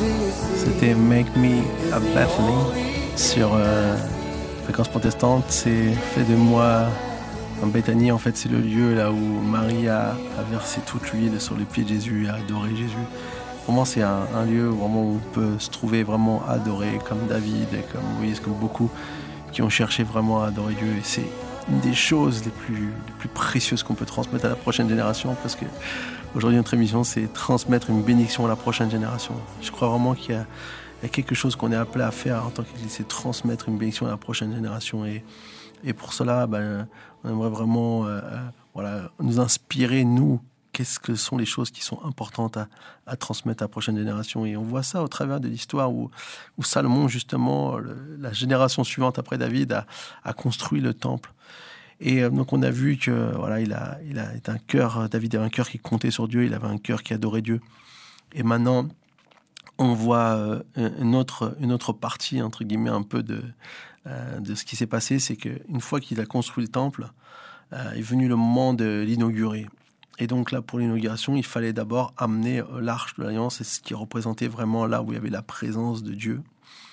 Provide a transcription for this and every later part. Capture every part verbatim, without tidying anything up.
C'était Make Me a Bethany sur euh, Fréquence Protestante. C'est Fais de moi un Béthanie. En fait, c'est le lieu là où Marie a, a versé toute l'huile sur les pieds de Jésus et a adoré Jésus. Vraiment, c'est un, un lieu vraiment où on peut se trouver vraiment adoré, comme David, comme Moïse, comme beaucoup qui ont cherché vraiment à adorer Dieu. Et c'est une des choses les plus, les plus précieuses qu'on peut transmettre à la prochaine génération, parce que aujourd'hui, notre émission, c'est transmettre une bénédiction à la prochaine génération. Je crois vraiment qu'il y a, il y a quelque chose qu'on est appelé à faire en tant qu'Église, c'est transmettre une bénédiction à la prochaine génération. Et, et pour cela, ben, on aimerait vraiment euh, voilà, nous inspirer, nous, qu'est-ce que sont les choses qui sont importantes à, à transmettre à la prochaine génération. Et on voit ça au travers de l'histoire où, où Salomon, justement, le, la génération suivante après David, a, a construit le temple. Et donc on a vu que voilà, il a, il a un cœur, David avait un cœur qui comptait sur Dieu, il avait un cœur qui adorait Dieu. Et maintenant, on voit une autre, une autre partie, entre guillemets, un peu de, euh, de ce qui s'est passé, c'est qu'une fois qu'il a construit le temple, euh, est venu le moment de l'inaugurer. Et donc là, pour l'inauguration, il fallait d'abord amener l'arche de l'Alliance, c'est ce qui représentait vraiment là où il y avait la présence de Dieu,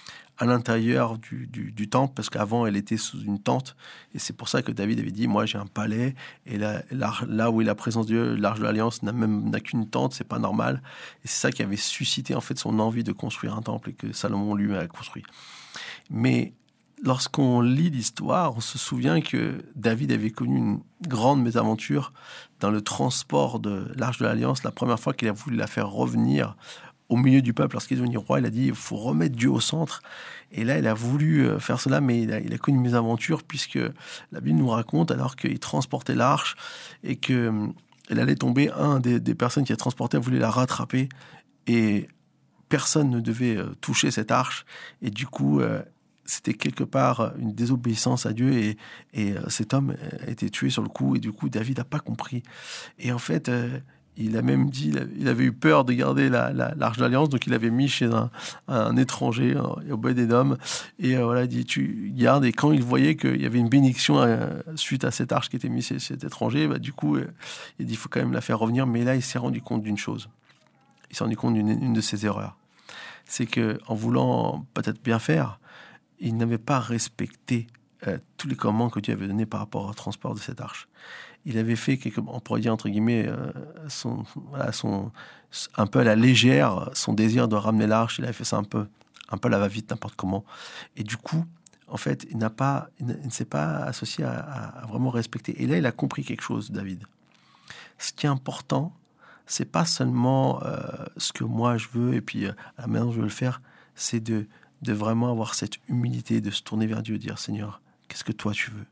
à l'intérieur du, du, du temple, parce qu'avant, elle était sous une tente. Et c'est pour ça que David avait dit, moi, j'ai un palais, et là, là, là où est la présence de Dieu, l'arche de l'Alliance n'a même n'a qu'une tente, c'est pas normal. Et c'est ça qui avait suscité, en fait, son envie de construire un temple, et que Salomon lui a construit. Mais lorsqu'on lit l'histoire, on se souvient que David avait connu une grande mésaventure dans le transport de l'arche de l'Alliance. La première fois qu'il a voulu la faire revenir au milieu du peuple, lorsqu'il est devenu roi, il a dit il faut remettre Dieu au centre. Et là, il a voulu faire cela, mais il a, il a connu une mésaventure, puisque la Bible nous raconte, alors qu'il transportait l'arche et qu'elle allait tomber, un des, des personnes qui a transporté voulait la rattraper, et personne ne devait toucher cette arche. Et du coup, c'était quelque part une désobéissance à Dieu, et, et cet homme a été tué sur le coup, et du coup, David n'a pas compris. Et en fait, euh, il a même dit, il avait eu peur de garder la, la, l'arche de l'Alliance, donc il avait mis chez un, un étranger, un, au Obed-Édom, et euh, voilà, il dit, tu gardes. Et quand il voyait qu'il y avait une bénédiction euh, suite à cette arche qui était mise chez cet étranger, bah, du coup, euh, il dit, il faut quand même la faire revenir. Mais là, il s'est rendu compte d'une chose. Il s'est rendu compte d'une une de ses erreurs. C'est qu'en voulant peut-être bien faire, il n'avait pas respecté euh, tous les commandements que Dieu avait donnés par rapport au transport de cette arche. Il avait fait, quelque, on pourrait dire entre guillemets, euh, son, voilà, son, un peu à la légère, son désir de ramener l'arche. Il avait fait ça un peu, un peu à la va-vite, n'importe comment. Et du coup, en fait, il n'a pas, il ne, il ne s'est pas associé à, à, à vraiment respecter. Et là, il a compris quelque chose, David. Ce qui est important, c'est pas seulement euh, ce que moi je veux et puis euh, à la manière dont je veux le faire, c'est de de vraiment avoir cette humilité, de se tourner vers Dieu, de dire Seigneur, qu'est-ce que toi tu veux?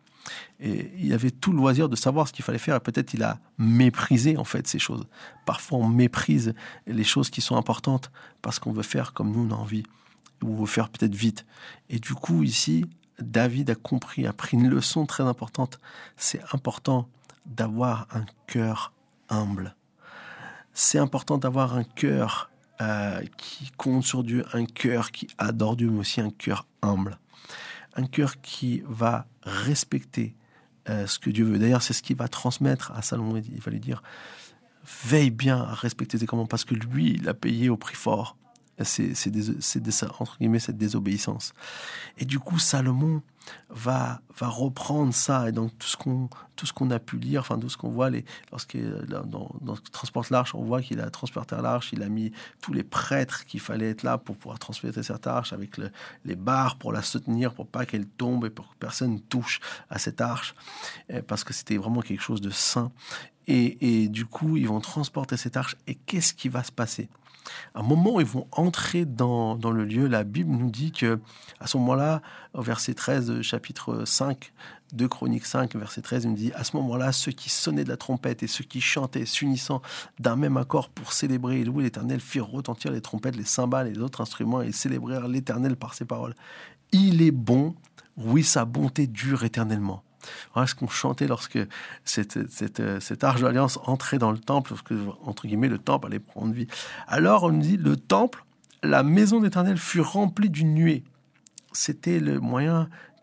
Et il avait tout le loisir de savoir ce qu'il fallait faire, et peut-être il a méprisé en fait ces choses. Parfois on méprise les choses qui sont importantes parce qu'on veut faire comme nous on a envie, ou on veut faire peut-être vite. Et du coup ici, David a compris, a pris une leçon très importante. C'est important d'avoir un cœur humble. C'est important d'avoir un cœur Euh, qui compte sur Dieu, un cœur qui adore Dieu, mais aussi un cœur humble. Un cœur qui va respecter euh, ce que Dieu veut. D'ailleurs, c'est ce qu'il va transmettre à Salomon. Il va lui dire, veille bien à respecter tes commandements, parce que lui, il a payé au prix fort. C'est, c'est, des, c'est des, entre guillemets, cette désobéissance. Et du coup, Salomon va, va reprendre ça. Et donc, tout ce qu'on, tout ce qu'on a pu lire, enfin, tout ce qu'on voit, les, lorsqu'il dans, dans, transporte l'arche, on voit qu'il a transporté l'arche, il a mis tous les prêtres qu'il fallait être là pour pouvoir transporter cette arche, avec le, les barres pour la soutenir, pour pas qu'elle tombe et pour que personne touche à cette arche, parce que c'était vraiment quelque chose de saint. Et, et du coup, ils vont transporter cette arche. Et qu'est-ce qui va se passer? À un moment où ils vont entrer dans, dans le lieu, la Bible nous dit que à ce moment-là, au verset treize, chapitre cinq, deux Chroniques cinq, verset treize, il nous dit, à ce moment-là, ceux qui sonnaient de la trompette et ceux qui chantaient, s'unissant d'un même accord pour célébrer et louer l'Éternel, firent retentir les trompettes, les cymbales et les autres instruments, et célébrèrent l'Éternel par ses paroles. Il est bon, oui, sa bonté dure éternellement. Voilà ce qu'on chantait lorsque cette, cette, cette arche de l'Alliance entrait dans le temple, lorsque, entre guillemets, le temple allait prendre vie. Alors, on nous dit, le temple, la maison d'Éternel fut remplie d'une nuée. C'était le moyen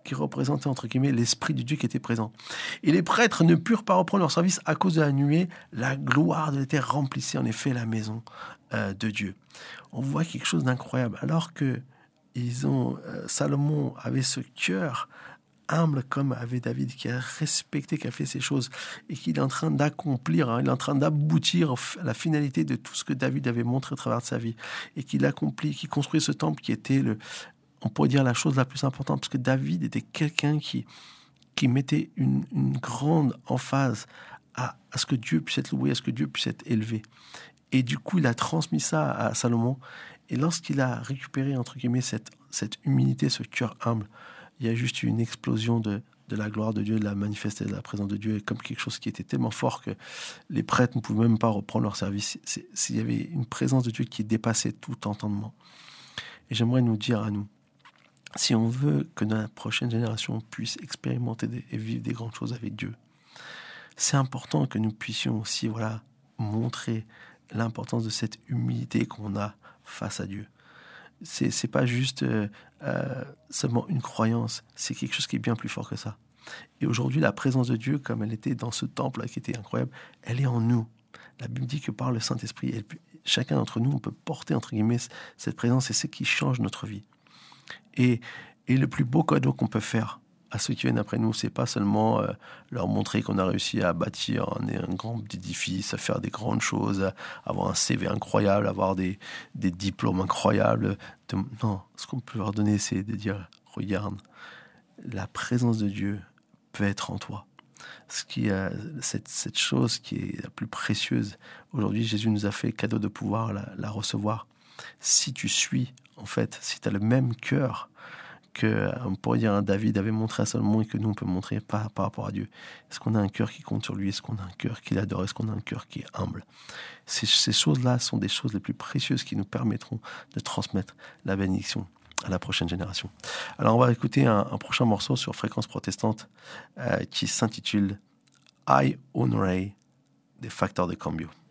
qui représentait, entre guillemets, l'Esprit de Dieu qui était présent. Et les prêtres ne purent pas reprendre leur service à cause de la nuée. La gloire de l'Éternel remplissait en effet la maison euh, de Dieu. On voit quelque chose d'incroyable. Alors que ils ont, euh, Salomon avait ce cœur humble comme avait David, qui a respecté, qui a fait ces choses et qui est en train d'accomplir, hein, il est en train d'aboutir à la finalité de tout ce que David avait montré à travers sa vie et qu'il accomplit, qui construit ce temple qui était, le, on pourrait dire, la chose la plus importante, parce que David était quelqu'un qui, qui mettait une, une grande emphase à, à ce que Dieu puisse être loué, à ce que Dieu puisse être élevé. Et du coup, il a transmis ça à Salomon. Et lorsqu'il a récupéré, entre guillemets, cette, cette humilité, ce cœur humble, il y a juste eu une explosion de, de la gloire de Dieu, de la manifestation de la présence de Dieu, et comme quelque chose qui était tellement fort que les prêtres ne pouvaient même pas reprendre leur service. C'est, c'est, il y avait une présence de Dieu qui dépassait tout entendement. Et j'aimerais nous dire à nous, si on veut que la prochaine génération puisse expérimenter des, et vivre des grandes choses avec Dieu, c'est important que nous puissions aussi, voilà, montrer l'importance de cette humilité qu'on a face à Dieu. C'est, c'est pas juste euh, euh, seulement une croyance, c'est quelque chose qui est bien plus fort que ça. Et aujourd'hui, la présence de Dieu, comme elle était dans ce temple-là qui était incroyable, elle est en nous. La Bible dit que par le Saint-Esprit, elle, chacun d'entre nous, on peut porter, entre guillemets, cette présence, et c'est ce qui change notre vie. Et, et le plus beau cadeau qu'on peut faire à ceux qui viennent après nous, c'est pas seulement euh, leur montrer qu'on a réussi à bâtir un, un grand édifice, à faire des grandes choses, à avoir un C V incroyable, avoir des, des diplômes incroyables. De... Non, ce qu'on peut leur donner, c'est de dire, regarde, la présence de Dieu peut être en toi. Ce qui a, cette, cette chose qui est la plus précieuse. Aujourd'hui, Jésus nous a fait cadeau de pouvoir la, la recevoir. Si tu suis, en fait, si tu as le même cœur que, on pourrait dire, un David avait montré à Salomon et que nous, on peut montrer par, par rapport à Dieu. Est-ce qu'on a un cœur qui compte sur lui? Est-ce qu'on a un cœur qu'il adore? Est-ce qu'on a un cœur qui est humble? Ces, ces choses-là sont des choses les plus précieuses qui nous permettront de transmettre la bénédiction à la prochaine génération. Alors, on va écouter un, un prochain morceau sur Fréquence Protestante euh, qui s'intitule « I Honorerai » des Facteurs de Cambio.